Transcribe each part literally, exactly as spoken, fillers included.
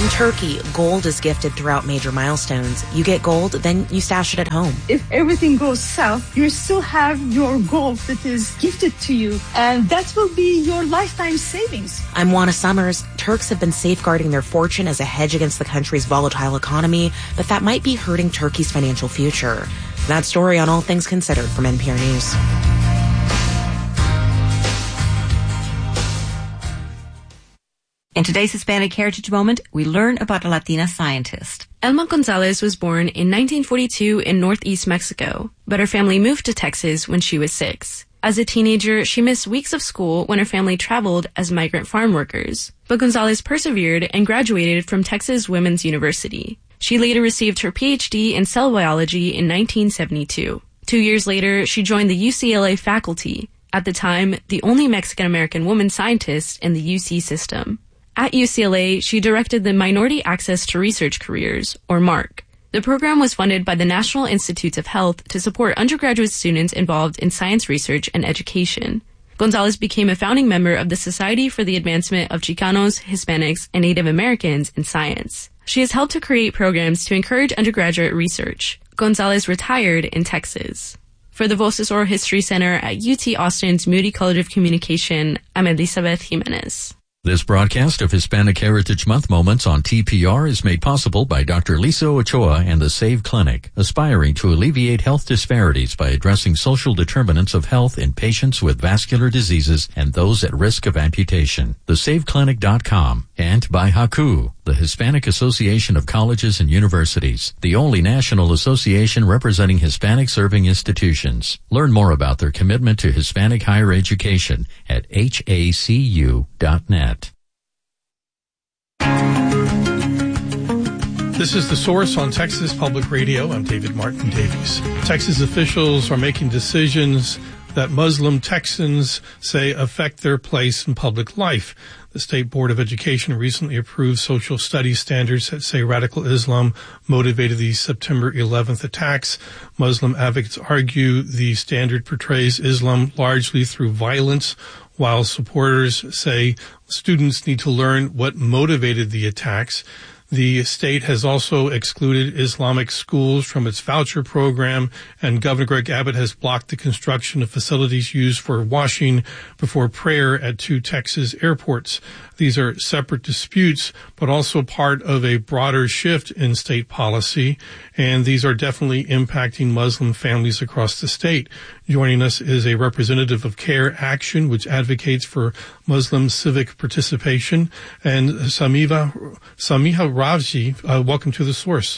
In Turkey, gold is gifted throughout major milestones. You get gold, then you stash it at home. If everything goes south, you still have your gold that is gifted to you, and that will be your lifetime savings. I'm Juana Summers. Turks have been safeguarding their fortune as a hedge against the country's volatile economy, but that might be hurting Turkey's financial future. That story on All Things Considered from N P R News. In today's Hispanic Heritage Moment, we learn about a Latina scientist. Elma Gonzalez was born in nineteen forty-two in northeast Mexico, but her family moved to Texas when she was six. As a teenager, she missed weeks of school when her family traveled as migrant farm workers. But Gonzalez persevered and graduated from Texas Women's University. She later received her P H D in cell biology in nineteen seventy-two. Two years later, she joined the U C L A faculty, at the time, the only Mexican-American woman scientist in the U C system. At U C L A, she directed the Minority Access to Research Careers, or MARC. The program was funded by the National Institutes of Health to support undergraduate students involved in science research and education. Gonzalez became a founding member of the Society for the Advancement of Chicanos, Hispanics, and Native Americans in Science. She has helped to create programs to encourage undergraduate research. Gonzalez retired in Texas. For the Voces Oral History Center at U T Austin's Moody College of Communication, I'm Elizabeth Jimenez. This broadcast of Hispanic Heritage Month Moments on T P R is made possible by Doctor Lisa Ochoa and the SAVE Clinic, aspiring to alleviate health disparities by addressing social determinants of health in patients with vascular diseases and those at risk of amputation. the save clinic dot com, and by HACU, the Hispanic Association of Colleges and Universities, the only national association representing Hispanic serving institutions. Learn more about their commitment to Hispanic higher education at H A C U dot net. This is The Source on Texas Public Radio. I'm David Martin Davies. Texas officials are making decisions that Muslim Texans say affect their place in public life. The State Board of Education recently approved social studies standards that say radical Islam motivated the September eleventh attacks. Muslim advocates argue the standard portrays Islam largely through violence, while supporters say students need to learn what motivated the attacks. The state has also excluded Islamic schools from its voucher program, and Governor Greg Abbott has blocked the construction of facilities used for washing before prayer at two Texas airports. These are separate disputes, but also part of a broader shift in state policy, and these are definitely impacting Muslim families across the state. Joining us is a representative of CARE Action, which advocates for Muslim civic participation, and Samiha, Samiha Ravji. Uh, welcome to The Source.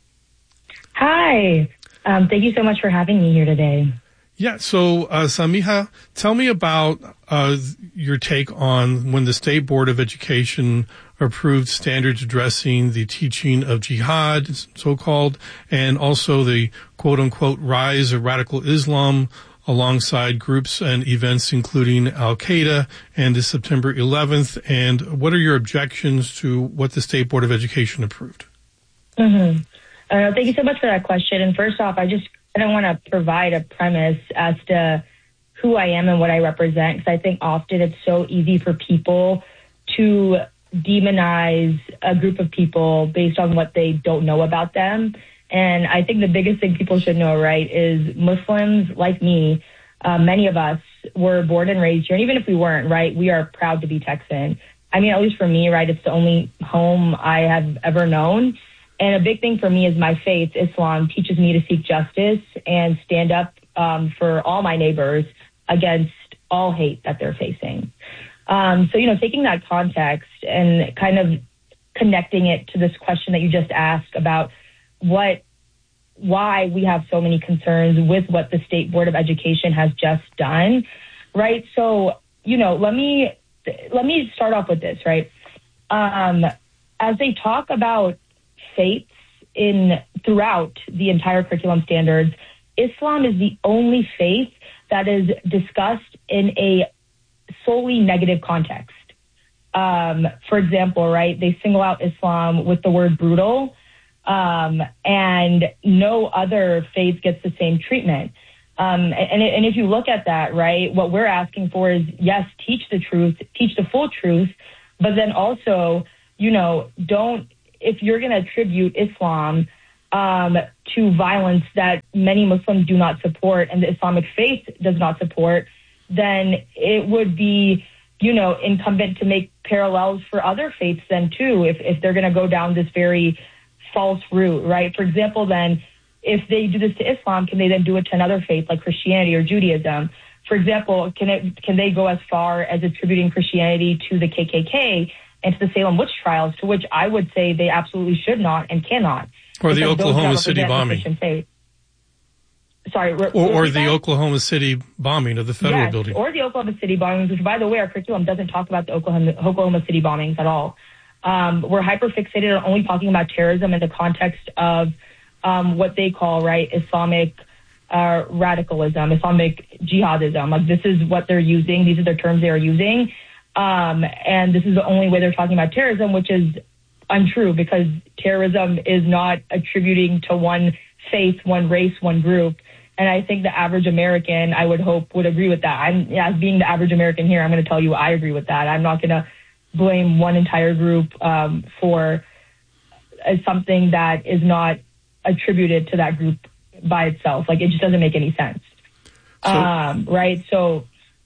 Hi. Um, thank you so much for having me here today. Yeah, so uh, Samiha, tell me about uh, your take on when the State Board of Education approved standards addressing the teaching of jihad, so-called, and also the quote-unquote rise of radical Islam alongside groups and events including Al-Qaeda and the September eleventh. And what are your objections to what the State Board of Education approved? Mm-hmm. Uh, thank you so much for that question. And first off, I just I don't want to provide a premise as to who I am and what I represent, because I think often it's so easy for people to demonize a group of people based on what they don't know about them. And I think the biggest thing people should know, right, is Muslims like me, uh, many of us were born and raised here. And even if we weren't, right, we are proud to be Texan. I mean, at least for me, right, it's the only home I have ever known. And a big thing for me is my faith, Islam, teaches me to seek justice and stand up um, for all my neighbors against all hate that they're facing. Um, so, you know, taking that context and kind of connecting it to this question that you just asked about what, why we have so many concerns with what the State Board of Education has just done, right? So, you know, let me, let me start off with this, right? Um, as they talk about faiths in throughout the entire curriculum standards, Islam is the only faith that is discussed in a solely negative context. Um, for example, right, they single out Islam with the word brutal, um, and no other faith gets the same treatment. Um, and, and if you look at that, right, what we're asking for is, yes, teach the truth, teach the full truth, but then also you know, don't, if you're going to attribute Islam um, to violence that many Muslims do not support and the Islamic faith does not support, then it would be, you know, incumbent to make parallels for other faiths then too, if, if they're going to go down this very false route, right? For example, then, if they do this to Islam, can they then do it to another faith like Christianity or Judaism? For example, can it, can they go as far as attributing Christianity to the K K K and to the Salem witch trials, to which I would say they absolutely should not and cannot. Or the Oklahoma City bombing. Sorry. Or, or the Oklahoma City bombing of the federal yes, building. Or the Oklahoma City bombings, which, by the way, our curriculum doesn't talk about the Oklahoma, Oklahoma City bombings at all. Um, we're hyper-fixated on only talking about terrorism in the context of um, what they call, right, Islamic uh, radicalism, Islamic jihadism. Like, this is what they're using. These are the terms they are using. Um, and this is the only way they're talking about terrorism, which is untrue, because terrorism is not attributing to one faith, one race, one group. And I think the average American, I would hope, would agree with that. I'm, as being the average American here, I'm going to tell you I agree with that. I'm not going to blame one entire group um, for uh, something that is not attributed to that group by itself. Like, it just doesn't make any sense. So, um, right? So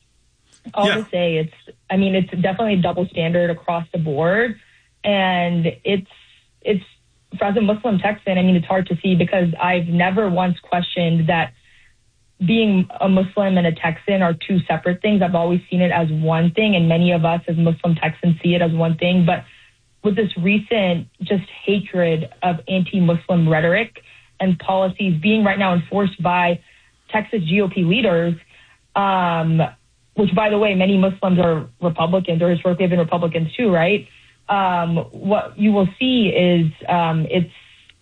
all yeah. to say, it's, I mean, it's definitely a double standard across the board. And it's, it's, for as a Muslim Texan, I mean, it's hard to see, because I've never once questioned that being a Muslim and a Texan are two separate things. I've always seen it as one thing, and many of us as Muslim Texans see it as one thing. But with this recent just hatred of anti-Muslim rhetoric and policies being right now enforced by Texas G O P leaders, um, which, by the way, many Muslims are Republicans, or historically have been Republicans too, right? Um, what you will see is um, it's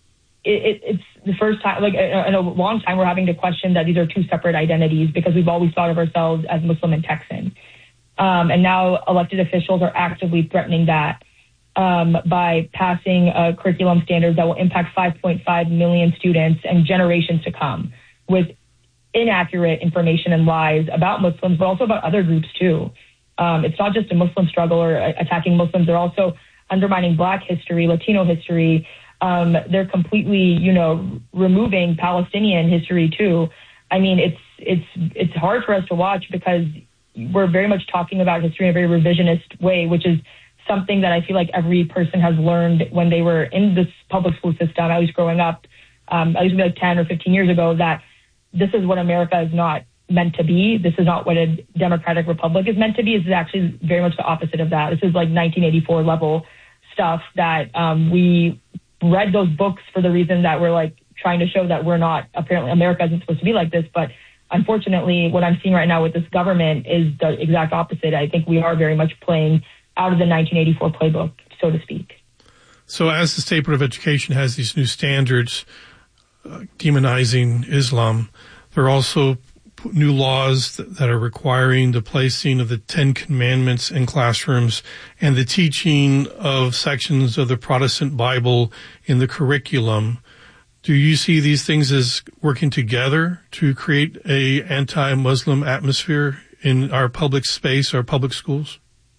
it, it's the first time, like in a long time, we're having to question that these are two separate identities, because we've always thought of ourselves as Muslim and Texan. Um, and now elected officials are actively threatening that um, by passing uh, curriculum standards that will impact five point five million students and generations to come, with inaccurate information and lies about Muslims, but also about other groups too. Um, it's not just a Muslim struggle or attacking Muslims. They're also undermining Black history, Latino history. Um, they're completely, you know, removing Palestinian history too. I mean, it's it's it's hard for us to watch, because we're very much talking about history in a very revisionist way, which is something that I feel like every person has learned when they were in this public school system, at least growing up, um, at least like ten or fifteen years ago, that this is what America is not meant to be. This is not what a democratic republic is meant to be. This is actually very much the opposite of that. This is like nineteen eighty-four level stuff that um, we read those books for the reason that we're like trying to show that we're not, apparently America isn't supposed to be like this. But unfortunately, what I'm seeing right now with this government is the exact opposite. I think we are very much playing out of the nineteen eighty-four playbook, so to speak. So as the State Board of Education has these new standards uh, demonizing Islam, there are also new laws that are requiring the placing of the Ten Commandments in classrooms and the teaching of sections of the Protestant Bible in the curriculum. Do you see these things as working together to create a anti-Muslim atmosphere in our public space, our public schools?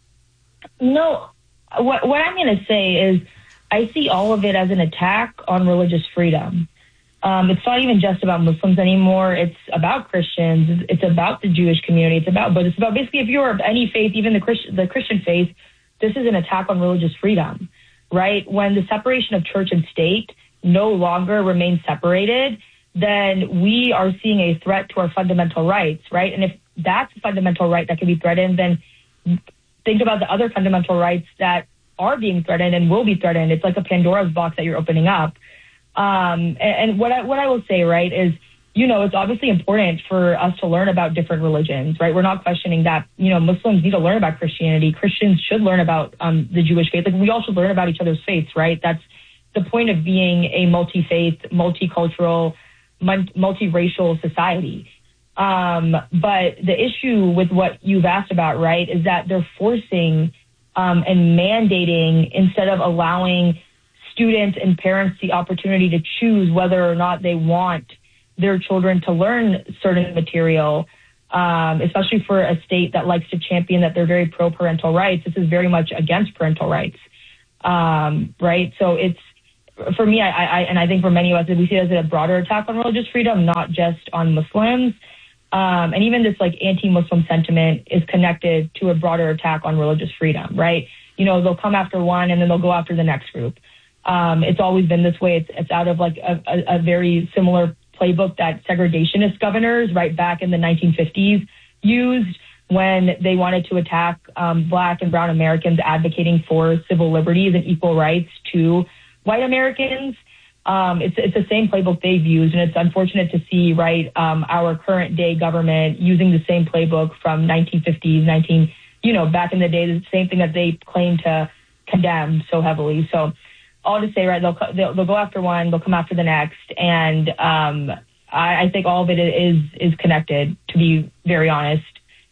No. What, what I'm going to say is I see all of it as an attack on religious freedom. Um, it's not even just about Muslims anymore. It's about Christians. It's about the Jewish community. It's about, but it's about basically if you're of any faith, even the Christian, the Christian faith, this is an attack on religious freedom, right? When the separation of church and state no longer remains separated, then we are seeing a threat to our fundamental rights, right? And if that's a fundamental right that can be threatened, then think about the other fundamental rights that are being threatened and will be threatened. It's like a Pandora's box that you're opening up. Um, and, and what I, what I will say, right, is, you know, it's obviously important for us to learn about different religions, right? We're not questioning that, you know, Muslims need to learn about Christianity. Christians should learn about um, the Jewish faith. Like, we all should learn about each other's faiths, right? That's the point of being a multi-faith, multicultural, multiracial society. Um, but the issue with what you've asked about, right, is that they're forcing um, and mandating instead of allowing students and parents the opportunity to choose whether or not they want their children to learn certain material, um, especially for a state that likes to champion that they're very pro-parental rights. This is very much against parental rights. Um, right. So it's, for me, I, I, and I think for many of us, we see it as a broader attack on religious freedom, not just on Muslims. Um, and even this like anti-Muslim sentiment is connected to a broader attack on religious freedom, right? You know, they'll come after one and then they'll go after the next group. Um, it's always been this way. It's, it's out of like a, a, a very similar playbook that segregationist governors right back in the nineteen fifties used when they wanted to attack um, Black and brown Americans advocating for civil liberties and equal rights to white Americans. Um, it's, it's the same playbook they've used, and it's unfortunate to see, right, um, our current day government using the same playbook from nineteen fifties, nineteen, you know, back in the day, the same thing that they claim to condemn so heavily. So all to say, right, they'll, they'll, they'll go after one, they'll come after the next, and um, I, I think all of it is, is connected, to be very honest.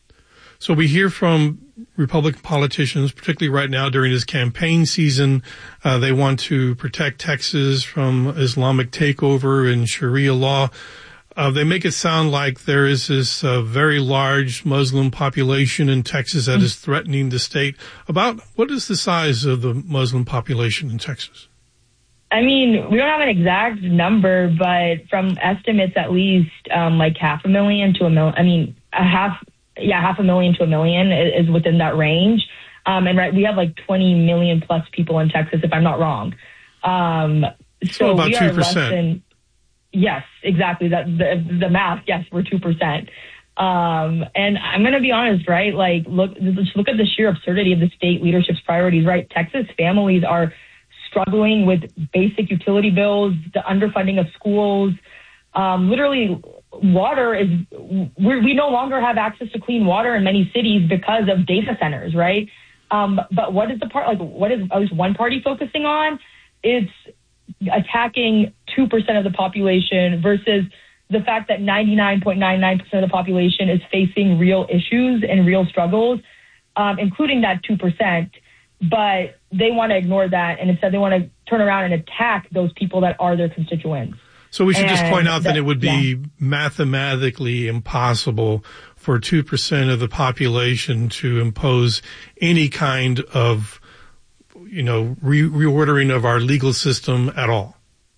So we hear from Republican politicians, particularly right now during this campaign season, uh, they want to protect Texas from Islamic takeover and Sharia law. Uh, they make it sound like there is this uh, very large Muslim population in Texas that mm-hmm. is threatening the state. About what is the size of the Muslim population in Texas? I mean, we don't have an exact number, but from estimates, at least um, like half a million to a million. I mean, a half. Yeah, half a million to a million is, is within that range. Um, and right, we have like twenty million plus people in Texas, if I'm not wrong. Um, so, so about we two are percent. less than, yes, exactly. That the, the math, yes, we're two percent. Um, and I'm going to be honest, right? Like, look, just look at the sheer absurdity of the state leadership's priorities, right? Texas families are struggling with basic utility bills, the underfunding of schools, um, literally water is, we're, we no longer have access to clean water in many cities because of data centers, right? Um, but what is the part, like, what is, is one party focusing on? It's attacking two percent of the population versus the fact that ninety-nine point nine nine percent of the population is facing real issues and real struggles, um, including that two percent. But they want to ignore that, and instead they want to turn around and attack those people that are their constituents. So we should and just point out that, that it would be yeah. mathematically impossible for two percent of the population to impose any kind of, you know, re- reordering of our legal system at all.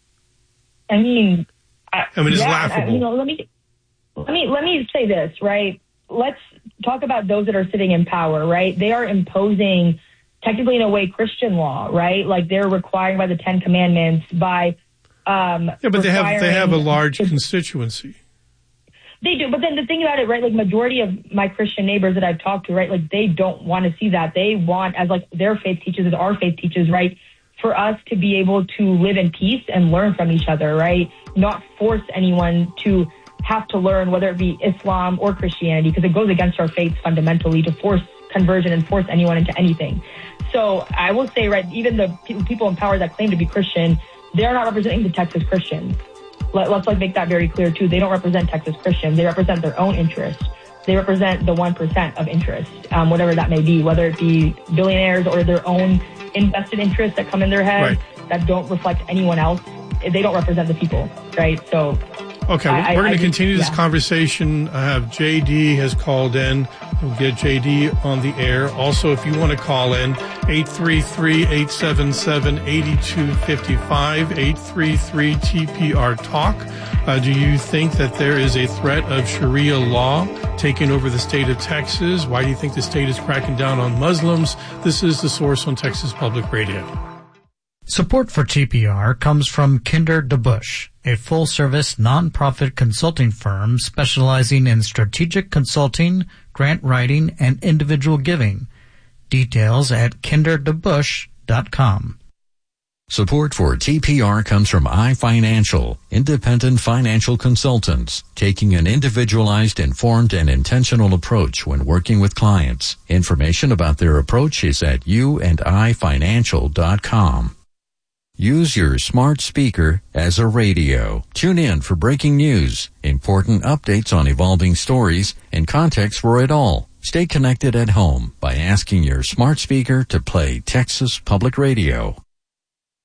I mean, I, I mean, it's yeah, laughable. I, you know, let me, let me, let me say this, right? Let's talk about those that are sitting in power, right? They are imposing, technically in a way, Christian law, right? Like they're requiring by the Ten Commandments, by Um, yeah, but they have they have a large constituency. They do, but then the thing about it, right? Like majority of my Christian neighbors that I've talked to, right? Like they don't want to see that. They want, as like their faith teaches, as our faith teaches, right? For us to be able to live in peace and learn from each other, right? Not force anyone to have to learn, whether it be Islam or Christianity, because it goes against our faiths fundamentally to force conversion and force anyone into anything. So I will say, right? Even the people in power that claim to be Christian, they're not representing the Texas Christians. Let, let's like make that very clear too. They don't represent Texas Christians. They represent their own interests. They represent the one percent of interest, um, whatever that may be, whether it be billionaires or their own invested interests that come in their head right. that don't reflect anyone else. They don't represent the people, right? So, okay, I, we're going to I, continue this yeah. conversation. I have J D has called in. We'll get J D on the air. Also, if you want to call in, eight three three, eight seven seven, eight two five five, eight three three T P R Talk. Uh, do you think that there is a threat of Sharia law taking over the state of Texas? Why do you think the state is cracking down on Muslims? This is The Source on Texas Public Radio. Support for T P R comes from Kinder DeBusch, a full-service nonprofit consulting firm specializing in strategic consulting, grant writing, and individual giving. Details at kinder de busch dot com. Support for T P R comes from iFinancial, independent financial consultants, taking an individualized, informed, and intentional approach when working with clients. Information about their approach is at you and i financial dot com. Use your smart speaker as a radio. Tune in for breaking news, important updates on evolving stories, and context for it all. Stay connected at home by asking your smart speaker to play Texas Public Radio.